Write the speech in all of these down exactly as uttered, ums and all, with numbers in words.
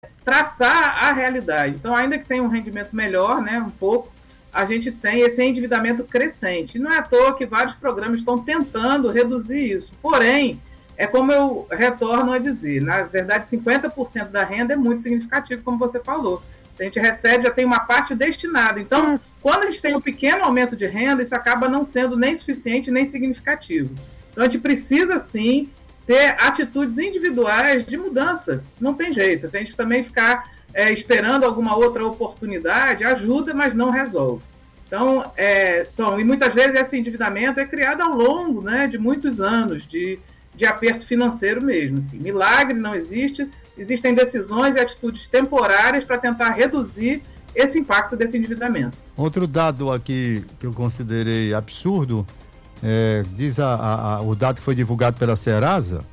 traçar a realidade. Então, ainda que tenha um rendimento melhor, né, um pouco, a gente tem esse endividamento crescente. E não é à toa que vários programas estão tentando reduzir isso. Porém, é como eu retorno a dizer, na verdade, cinquenta por cento da renda é muito significativo, como você falou. A gente recebe, já tem uma parte destinada. Então, quando a gente tem um pequeno aumento de renda, isso acaba não sendo nem suficiente, nem significativo. Então, a gente precisa, sim, ter atitudes individuais de mudança. Não tem jeito. Se a gente também ficar é, esperando alguma outra oportunidade, ajuda, mas não resolve. Então, é, Tom, e muitas vezes esse endividamento é criado ao longo, né, de muitos anos de, de aperto financeiro mesmo. Assim. Milagre não existe, existem decisões e atitudes temporárias para tentar reduzir esse impacto desse endividamento. Outro dado aqui que eu considerei absurdo, é, diz a, a, a, o dado que foi divulgado pela Serasa,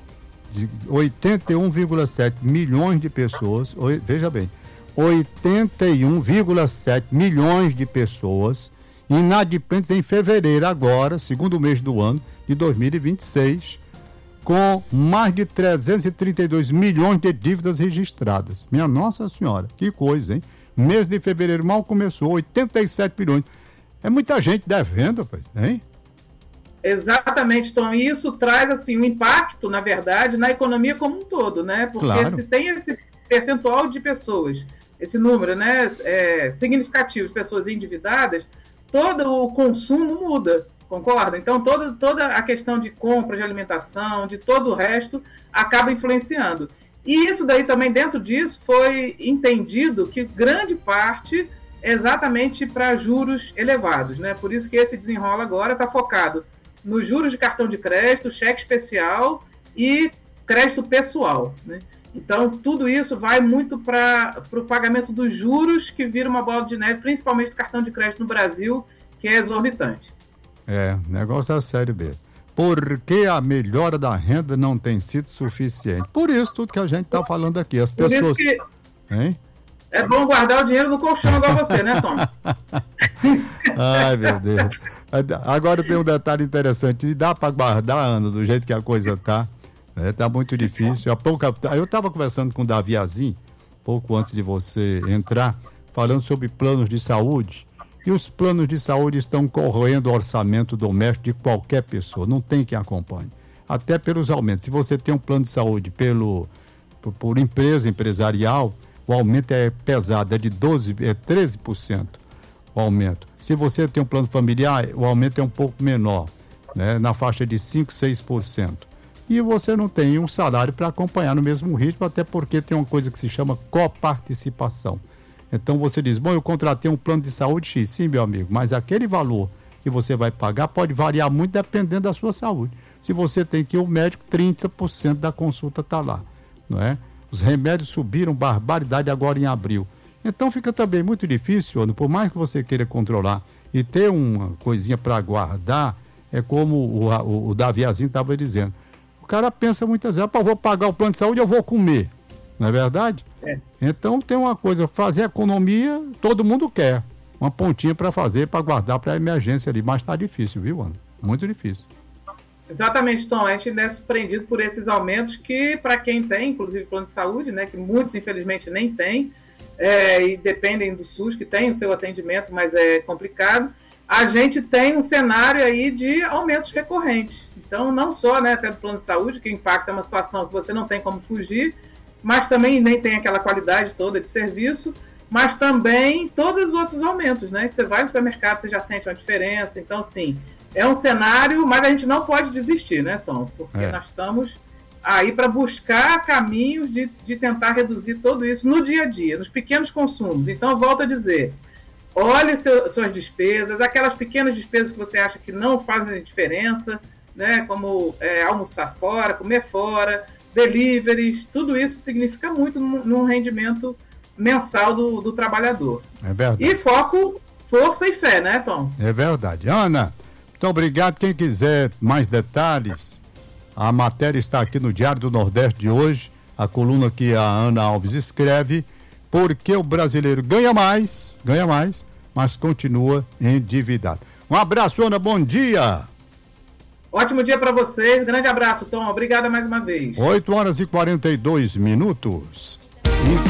de oitenta e um vírgula sete milhões de pessoas, veja bem, oitenta e um vírgula sete milhões de pessoas inadimplentes em fevereiro agora, segundo mês do ano de dois mil e vinte e seis, com mais de trezentos e trinta e dois milhões de dívidas registradas. Minha Nossa Senhora, que coisa, hein? Mês de fevereiro mal começou, oitenta e sete milhões. É muita gente devendo, hein? Exatamente, Tom. E isso traz assim, um impacto, na verdade, na economia como um todo, né? Porque claro, se tem esse percentual de pessoas, esse número, né, é, significativo de pessoas endividadas, todo o consumo muda, concorda? Então, toda, toda a questão de compra, de alimentação, de todo o resto, acaba influenciando. E isso daí também, dentro disso, foi entendido que grande parte é exatamente para juros elevados, né? Por isso que esse desenrola agora está focado nos juros de cartão de crédito, cheque especial e crédito pessoal, né? Então, tudo isso vai muito para o pagamento dos juros, que vira uma bola de neve, principalmente do cartão de crédito no Brasil, que é exorbitante. É, negócio é sério mesmo. Porque a melhora da renda não tem sido suficiente. Por isso, tudo que a gente está falando aqui. As pessoas... Por isso que hein? É bom guardar o dinheiro no colchão igual você, né, Tom? Ai, meu Deus. Agora tem um detalhe interessante. E dá para guardar, Ana, do jeito que a coisa tá. É, tá muito difícil. Há pouco, eu estava conversando com o Davi Azim, pouco antes de você entrar, falando sobre planos de saúde. E os planos de saúde estão corroendo o orçamento doméstico de qualquer pessoa. Não tem quem acompanhe. Até pelos aumentos. Se você tem um plano de saúde pelo, por, por empresa empresarial, o aumento é pesado, é de doze, é treze por cento o aumento. Se você tem um plano familiar, o aumento é um pouco menor, né, na faixa de cinco, seis por cento. E você não tem um salário para acompanhar no mesmo ritmo, até porque tem uma coisa que se chama coparticipação. Então você diz, bom, eu contratei um plano de saúde X, sim, meu amigo, mas aquele valor que você vai pagar pode variar muito dependendo da sua saúde. Se você tem que ir ao médico, trinta por cento da consulta está lá, não é? Os remédios subiram barbaridade agora em abril. Então fica também muito difícil, Ana, por mais que você queira controlar e ter uma coisinha para guardar, é como o, o, o Davi Azim estava dizendo. O cara pensa muitas vezes, eu vou pagar o plano de saúde, eu vou comer. Não é verdade? É. Então tem uma coisa, fazer economia, todo mundo quer. Uma pontinha para fazer, para guardar para a emergência ali. Mas está difícil, viu, Ana? Muito difícil. Exatamente, Tom. A gente ainda é surpreendido por esses aumentos que, para quem tem, inclusive plano de saúde, né, que muitos, infelizmente, nem têm, é, e dependem do SUS, que tem o seu atendimento, mas é complicado, a gente tem um cenário aí de aumentos recorrentes. Então, não só, né, até do plano de saúde, que impacta uma situação que você não tem como fugir, mas também nem tem aquela qualidade toda de serviço, mas também todos os outros aumentos, né, que você vai no supermercado, você já sente uma diferença. Então, sim, é um cenário, mas a gente não pode desistir, né, Tom? Porque é. nós estamos aí para buscar caminhos de, de tentar reduzir tudo isso no dia a dia, nos pequenos consumos. Então, volto a dizer, olhe seu, suas despesas, aquelas pequenas despesas que você acha que não fazem diferença, né, como é, almoçar fora, comer fora, deliveries, tudo isso significa muito num, num rendimento mensal do, do trabalhador. É verdade. E foco, força e fé, né, Tom? É verdade. Ana, muito obrigado. Quem quiser mais detalhes, a matéria está aqui no Diário do Nordeste de hoje, a coluna que a Ana Alves escreve, porque o brasileiro ganha mais, ganha mais, mas continua endividado. Um abraço, Ana, bom dia. Ótimo dia para vocês, grande abraço, Tom, obrigada mais uma vez. oito horas e quarenta e dois minutos.